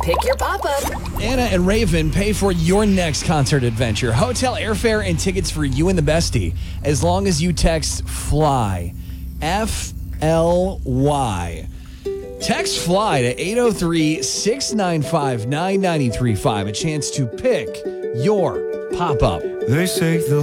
Pick your pop-up. Anna and Raven pay for your next concert adventure. Hotel airfare and tickets for you and the bestie. As long as you text FLY. FLY. Text FLY to 803-695-9935. A chance to pick your pop-up. They say the